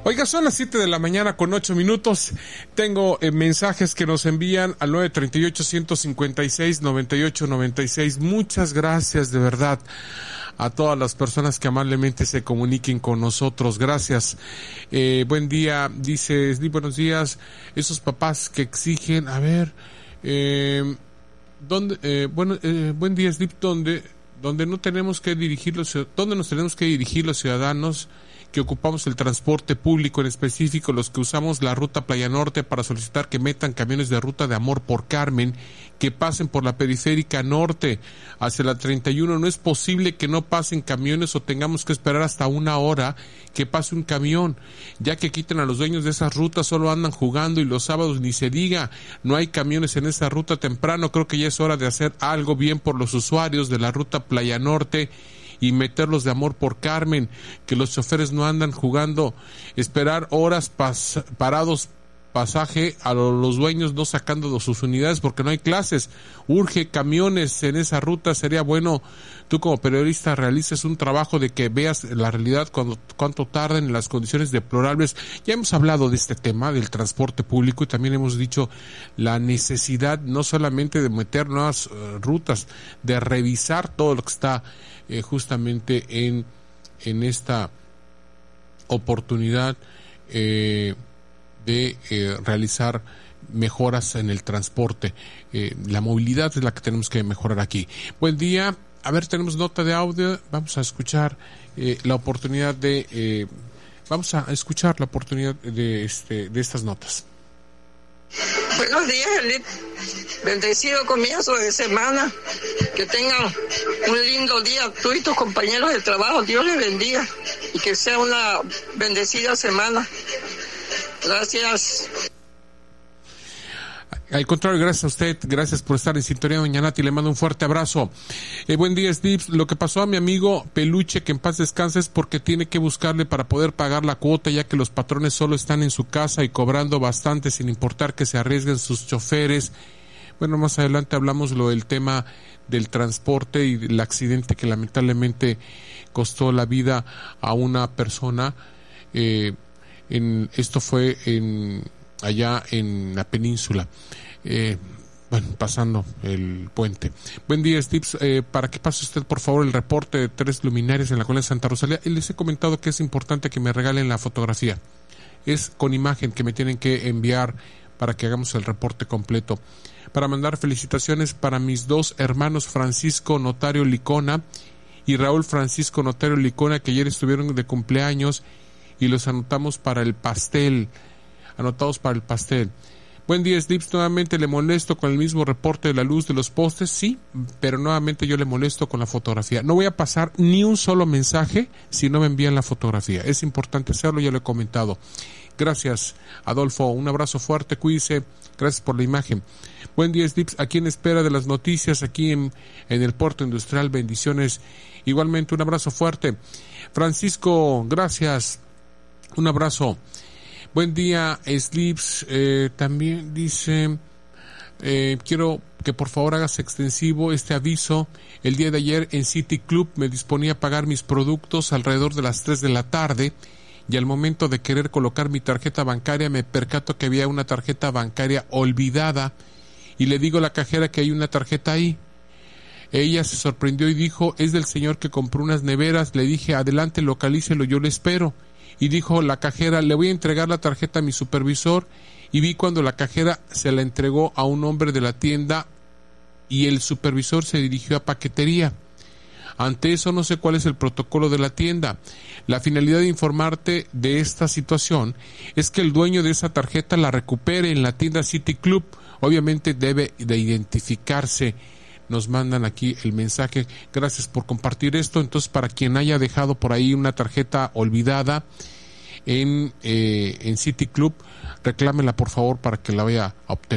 Oiga, son las 7 de la mañana con 8 minutos. Tengo mensajes que nos envían al 938-156-9896. Muchas gracias de verdad a todas las personas que amablemente se comuniquen con nosotros. Gracias. Buen día, dice, buenos días. Esos papás que exigen, buen día, Slip, donde no tenemos que dirigirlos, donde nos tenemos que dirigir los ciudadanos que ocupamos el transporte público, en específico los que usamos la ruta Playa Norte, para solicitar que metan camiones de ruta de Amor por Carmen, que pasen por la periférica norte hacia la 31. No es posible que no pasen camiones o tengamos que esperar hasta una hora que pase un camión, ya que quiten a los dueños de esas rutas, solo andan jugando, y los sábados ni se diga, no hay camiones en esa ruta temprano. Creo que ya es hora de hacer algo bien por los usuarios de la ruta Playa Norte y meterlos de Amor por Carmen, que los choferes no andan jugando, esperar horas parados pasaje a los dueños, no sacando sus unidades porque no hay clases. Urge camiones en esa ruta. Sería bueno, tú como periodista realices un trabajo de que veas la realidad, cuánto tardan en las condiciones deplorables. Ya hemos hablado de este tema del transporte público y también hemos dicho la necesidad no solamente de meter nuevas rutas, de revisar todo lo que está justamente en esta oportunidad de realizar mejoras en el transporte. La movilidad es la que tenemos que mejorar aquí. Buen día. A ver, tenemos nota de audio. Vamos a escuchar la oportunidad de estas notas. Buenos días, Elite. Bendecido comienzo de semana. Que tengan un lindo día tú y tus compañeros de trabajo. Dios les bendiga y que sea una bendecida semana. Gracias. Al contrario, gracias a usted, gracias por estar en sintonía, doña Nati, le mando un fuerte abrazo. Buen día, Steve. Lo que pasó a mi amigo Peluche, que en paz descanse, es porque tiene que buscarle para poder pagar la cuota, ya que los patrones solo están en su casa y cobrando bastante, sin importar que se arriesguen sus choferes. Bueno, más adelante hablamos del tema del transporte y del accidente que lamentablemente costó la vida a una persona. Esto fue allá en la península, pasando el puente. Buen día, Steve. Para que pase usted, por favor, el reporte de 3 luminarias en la colonia Santa Rosalía. Y les he comentado que es importante que me regalen la fotografía. Es con imagen que me tienen que enviar para que hagamos el reporte completo. Para mandar felicitaciones para mis 2 hermanos, Francisco Notario Licona y Raúl Francisco Notario Licona, que ayer estuvieron de cumpleaños y los anotados para el pastel. Buen día, Slips. Nuevamente le molesto con el mismo reporte de la luz de los postes. Sí, pero nuevamente yo le molesto con la fotografía. No voy a pasar ni un solo mensaje si no me envían la fotografía. Es importante hacerlo, ya lo he comentado. Gracias, Adolfo. Un abrazo fuerte, cuídese. Gracias por la imagen. Buen día, Slips. Aquí en espera de las noticias, aquí en el Puerto Industrial. Bendiciones. Igualmente, un abrazo fuerte. Francisco, gracias. Un abrazo. Buen día, Slips. También dice, quiero que por favor hagas extensivo este aviso. El día de ayer en City Club me disponía a pagar mis productos alrededor de las 3 de la tarde y al momento de querer colocar mi tarjeta bancaria me percato que había una tarjeta bancaria olvidada y le digo a la cajera que hay una tarjeta ahí. Ella se sorprendió y dijo, es del señor que compró unas neveras. Le dije, adelante, localícelo, yo le espero. Y dijo la cajera, le voy a entregar la tarjeta a mi supervisor. Y vi cuando la cajera se la entregó a un hombre de la tienda y el supervisor se dirigió a paquetería. Ante eso no sé cuál es el protocolo de la tienda. La finalidad de informarte de esta situación es que el dueño de esa tarjeta la recupere en la tienda City Club. Obviamente debe de identificarse. Nos mandan aquí el mensaje. Gracias por compartir esto. Entonces, para quien haya dejado por ahí una tarjeta olvidada en City Club, reclámela por favor para que la vaya a obtener.